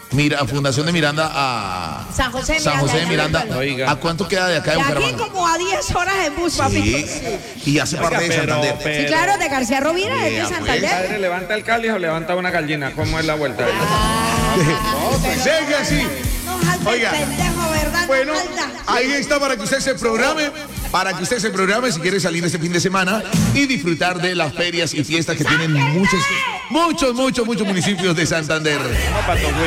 Mira, Fundación de Miranda a San José de San José de Miranda. Oiga. ¿A cuánto queda de acá de De aquí Bucaramanga? como a 10 horas en bus, papi. Sí, y hace parte de Santander. Sí, claro, de García Rovira, es de Vea, pues. Santander. Padre, ¿levanta el cáliz o levanta una gallina? ¿Cómo es la vuelta? Sigue así. No jalta Oiga. el pendejo, ¿verdad? Bueno, No jalta. ahí está para que usted se programe, si quiere salir este fin de semana y disfrutar de las ferias y fiestas que tienen muchos municipios de Santander. No, Pato Willy.